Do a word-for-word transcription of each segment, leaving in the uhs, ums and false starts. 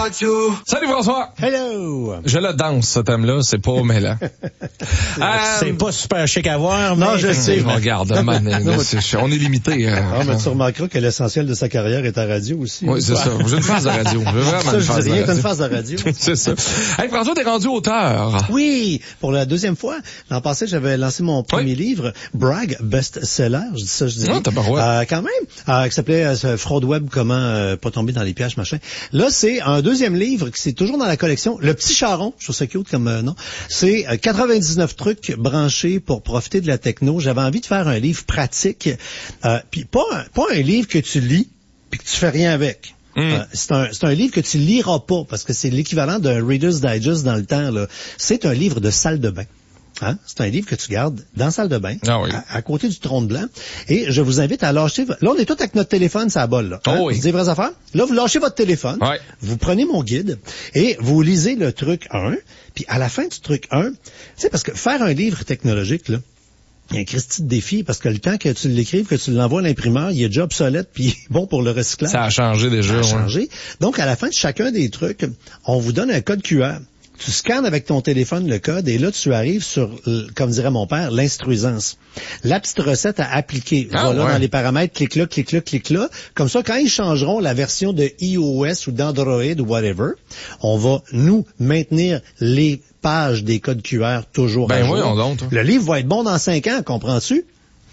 Salut François. Hello. Je le danse, ce thème-là, c'est pas mêlant. euh, c'est pas super chic à voir, mais... Non, je sais. Regarde, man, non, c'est, on est limité. Hein. Ah, mais tu remarqueras que l'essentiel de sa carrière est à radio aussi. Oui, c'est ça. J'ai une phase de radio. J'ai vraiment ça, une je phase dis de rien, radio. t'as une phase de radio. C'est ça. Hey, François, t'es rendu auteur. Oui, pour la deuxième fois. L'an passé, j'avais lancé mon premier oui. livre, Bragg, best-seller. Je dis ça, je dis non, t'as pas ouais. euh, quand même, euh, qui s'appelait euh, Fraude Web, comment euh, pas tomber dans les pièges, machin. Là, c'est un deuxième livre qui c'est toujours dans la collection, Le Petit Charron. Je trouve ça cute comme euh, nom. C'est euh, quatre-vingt-dix-neuf trucs branchés pour profiter de la techno. J'avais envie de faire un livre pratique, euh, puis pas un, pas un livre que tu lis puis que tu fais rien avec. Mm. Euh, c'est un c'est un livre que tu liras pas parce que c'est l'équivalent d'un Reader's Digest dans le temps là. C'est un livre de salle de bain. Hein? C'est un livre que tu gardes dans la salle de bain, ah oui. à, à côté du trône blanc. Et je vous invite à lâcher... Là, on est tous avec notre téléphone, ça bol, là. Hein? Oh oui. C'est des vraies affaires. Là, vous lâchez votre téléphone, ouais. vous prenez mon guide et vous lisez le truc un. Puis à la fin du truc un, tu sais, parce que faire un livre technologique, là, il y a un Christy de défi parce que le temps que tu l'écrives, que tu l'envoies à l'imprimeur, il est déjà obsolète puis bon pour le recyclage. Ça a changé déjà. Ça a ouais. changé. Donc, à la fin de chacun des trucs, on vous donne un code Q R. Tu scannes avec ton téléphone le code et là, tu arrives sur, comme dirait mon père, l'instruisance. La petite recette à appliquer. Ah, voilà, ouais. dans les paramètres, clique là, clique là, clique là. Comme ça, quand ils changeront la version de iOS ou d'Android ou whatever, on va, nous, maintenir les pages des codes Q R toujours ben à jour. Oui, on donc, le livre va être bon dans cinq ans, comprends-tu?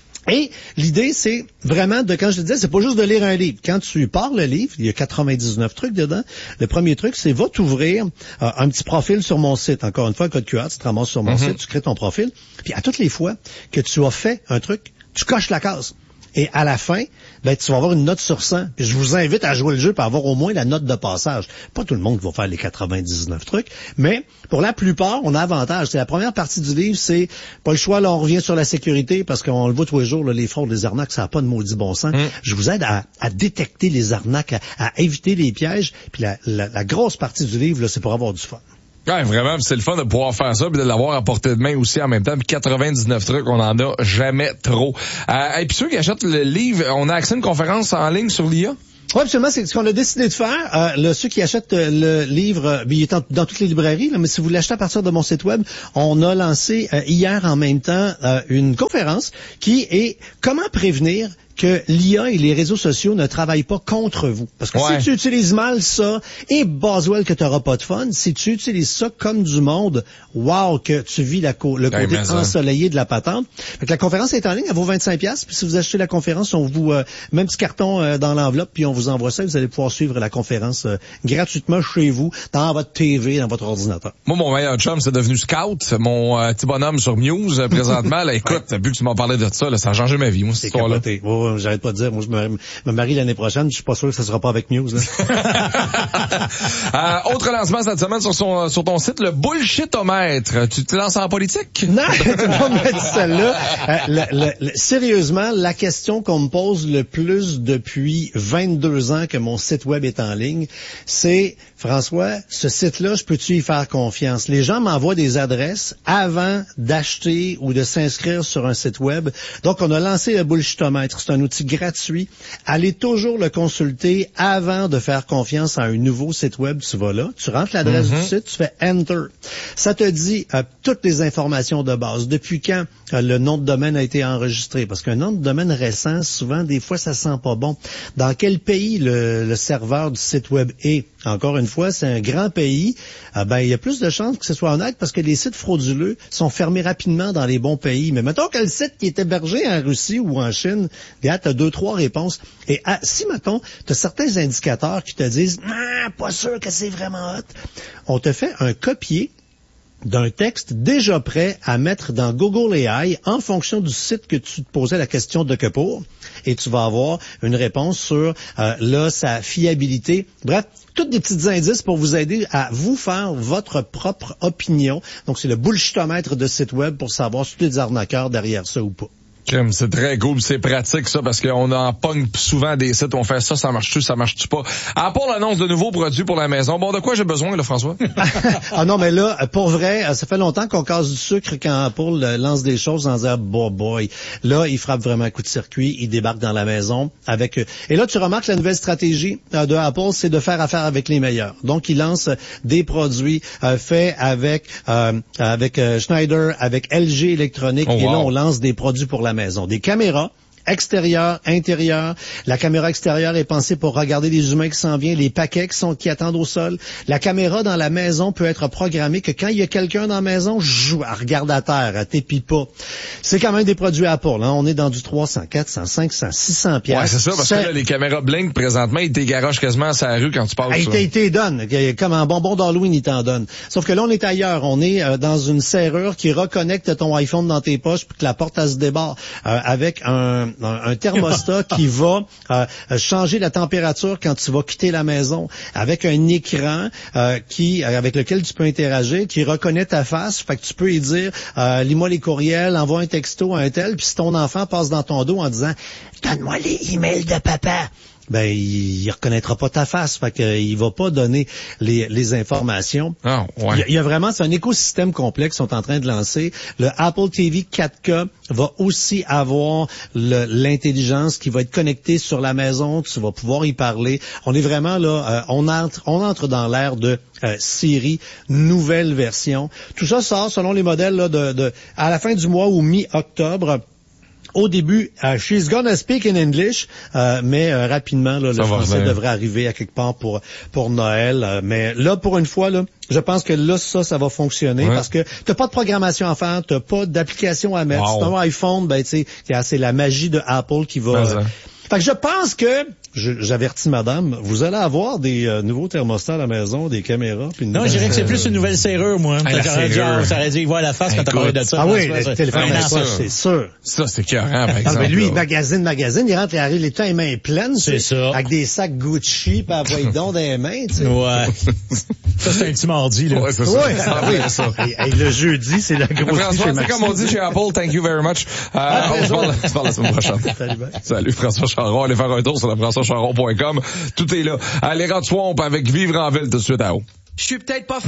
Et l'idée, c'est vraiment de, quand je te disais, c'est pas juste de lire un livre. Quand tu pars le livre, il y a quatre-vingt-dix-neuf trucs dedans. Le premier truc, c'est va t'ouvrir euh, un petit profil sur mon site. Encore une fois, code Q R, tu te ramasses sur mon mm-hmm. site, tu crées ton profil. Puis à toutes les fois que tu as fait un truc, tu coches la case. Et à la fin, ben, tu vas avoir une note sur cent. Puis je vous invite à jouer le jeu pour avoir au moins la note de passage. Pas tout le monde va faire les quatre-vingt-dix-neuf trucs, mais pour la plupart, on a avantage. C'est la première partie du livre, c'est pas le choix, là, on revient sur la sécurité, parce qu'on le voit tous les jours, là, les fraudes, les arnaques, ça n'a pas de maudit bon sens. Mm. Je vous aide à, à détecter les arnaques, à, à éviter les pièges. Puis la, la, la grosse partie du livre, là, c'est pour avoir du fun. Ouais, vraiment, c'est le fun de pouvoir faire ça puis de l'avoir à portée de main aussi en même temps. Puis quatre-vingt-dix-neuf trucs, on en a jamais trop. Euh, et puis ceux qui achètent le livre, on a accès à une conférence en ligne sur l'I A? Oui, absolument. C'est ce qu'on a décidé de faire. Euh, le, ceux qui achètent le livre, euh, il est en, dans toutes les librairies, là, mais si vous l'achetez à partir de mon site web, on a lancé euh, hier en même temps euh, une conférence qui est comment prévenir que l'I A et les réseaux sociaux ne travaillent pas contre vous. Parce que ouais. si tu utilises mal ça, et Boswell que tu n'auras pas de fun, si tu utilises ça comme du monde, wow, que tu vis la co- le côté ouais, ensoleillé de la patente. Fait que la conférence est en ligne, elle vaut vingt-cinq dollars. Puis si vous achetez la conférence, on vous euh, met un petit carton euh, dans l'enveloppe, puis on vous envoie ça, et vous allez pouvoir suivre la conférence euh, gratuitement chez vous, dans votre T V, dans votre ordinateur. Moi, mon meilleur chum, c'est devenu Scout, mon euh, petit bonhomme sur Muse, euh, présentement. Là, écoute, ouais. vu que tu m'as parlé de ça, là, ça a changé ma vie, moi, cette histoire-là. Oh, j'arrête pas de dire, moi, je me, me marie l'année prochaine, je suis pas sûr que ça sera pas avec Muse, là. euh, autre lancement cette semaine sur son, sur ton site, le bullshitomètre. Tu te lances en politique? Non, tu vas me mettre celle-là. Euh, le, le, le, sérieusement, la question qu'on me pose le plus depuis vingt-deux ans que mon site web est en ligne, c'est, François, ce site-là, je peux-tu y faire confiance? Les gens m'envoient des adresses avant d'acheter ou de s'inscrire sur un site web. Donc, on a lancé le bullshitomètre. C'est un outil gratuit. Allez toujours le consulter avant de faire confiance à un nouveau site web. Tu vas là, tu rentres l'adresse mm-hmm. du site, tu fais Enter. Ça te dit euh, toutes les informations de base. Depuis quand euh, le nom de domaine a été enregistré? Parce qu'un nom de domaine récent, souvent, des fois, ça sent pas bon. Dans quel pays le, le serveur du site web est? Encore une fois, c'est un grand pays. Euh, ben, il y a plus de chances que ce soit honnête parce que les sites frauduleux sont fermés rapidement dans les bons pays. Mais mettons que le site qui est hébergé en Russie ou en Chine, tu as deux, trois réponses. Et à, si, mettons, tu as certains indicateurs qui te disent « Ah, pas sûr que c'est vraiment hot », on te fait un copier d'un texte déjà prêt à mettre dans Google A I en fonction du site que tu te posais la question de que pour, et tu vas avoir une réponse sur euh, là sa fiabilité. Bref, toutes des petits indices pour vous aider à vous faire votre propre opinion. Donc, c'est le bullshitomètre de site web pour savoir si tu es des arnaqueurs derrière ça ou pas. Crème, c'est très cool, c'est pratique ça, parce qu'on en pogne souvent des sites, on fait ça, ça marche-tu, ça marche-tu pas. Apple annonce de nouveaux produits pour la maison. Bon, de quoi j'ai besoin, là, François? Ah non, mais là, pour vrai, ça fait longtemps qu'on casse du sucre quand Apple lance des choses en disant, boy, boy. Là, il frappe vraiment un coup de circuit, il débarque dans la maison avec... Et là, tu remarques la nouvelle stratégie de Apple, c'est de faire affaire avec les meilleurs. Donc, il lance des produits euh, faits avec euh, avec euh, Schneider, avec L G Électronique, oh, wow. Et là, on lance des produits pour la maison. Des caméras, extérieur, intérieur. La caméra extérieure est pensée pour regarder les humains qui s'en viennent, les paquets qui sont qui attendent au sol. La caméra dans la maison peut être programmée que quand il y a quelqu'un dans la maison, joue, elle regarde à terre, elle t'épie pas. C'est quand même des produits Apple, hein. On est dans du trois cents, quatre cents, cinq cents, six cents piastres. Ouais, c'est ça, parce c'est... que là, les caméras Blink, présentement, ils t'égarochent quasiment à la rue quand tu passes. Ah, ils t'en donnent. Comme un bonbon d'Halloween, ils t'en donnent. Sauf que là, on est ailleurs. On est euh, dans une serrure qui reconnecte ton iPhone dans tes poches puis que la porte, elle se débarre euh, avec un un, un thermostat qui va euh, changer la température quand tu vas quitter la maison, avec un écran euh, qui avec lequel tu peux interagir, qui reconnaît ta face, fait que tu peux y dire euh, lis-moi les courriels, envoie un texto à un tel, puis si ton enfant passe dans ton dos en disant donne-moi les emails de papa, ben il, il reconnaîtra pas ta face, fait que il va pas donner les, les informations. Oh, ouais. il, y a, il y a vraiment, c'est un écosystème complexe qu'ils sont en train de lancer. Le Apple T V quatre K va aussi avoir le, l'intelligence qui va être connectée sur la maison. Tu vas pouvoir y parler. On est vraiment là, euh, on entre, on entre dans l'ère de euh, Siri, nouvelle version. Tout ça sort selon les modèles là, de, de à la fin du mois ou mi-octobre. Au début, uh, she's gonna speak in English, euh, mais euh, rapidement, là, le français devrait arriver à quelque part pour pour Noël. Euh, mais là, pour une fois, là, je pense que là, ça, ça va fonctionner ouais. Parce que t'as pas de programmation à faire, t'as pas d'application à mettre. Wow. Si t'as un iPhone, ben tu sais, c'est la magie de Apple qui va. Euh, fait que je pense que Je, j'avertis madame, vous allez avoir des euh, nouveaux thermostats à la maison, des caméras. Puis une non, je dirais que c'est plus une nouvelle serrure, moi. Ah, ça aurait dû, dû y voir la face quand t'as parlé de ça. Ah oui, le téléphone à ça, c'est sûr. Ça, c'est écœurant, par exemple. Mais lui, il magasine, magazine, il rentre, il arrive les temps les mains pleines. C'est ça. Avec des sacs Gucci, pis avec des dons dans les mains, tu sais. Ouais. Ça, c'est un petit mardi, là. Ouais, c'est ça. Ouais, ah, oui, ça. Et, et le jeudi, c'est la grosse François, c'est comme on dit chez Apple, thank you very much. Euh, ah, on se parle, on se parle la semaine prochaine. Salut, ben. Salut, François Charon. Allez faire un tour sur le françois charon point com. Tout est là. Allez, Rod Swamp avec Vivre en ville tout de suite à haut. Je suis peut-être pas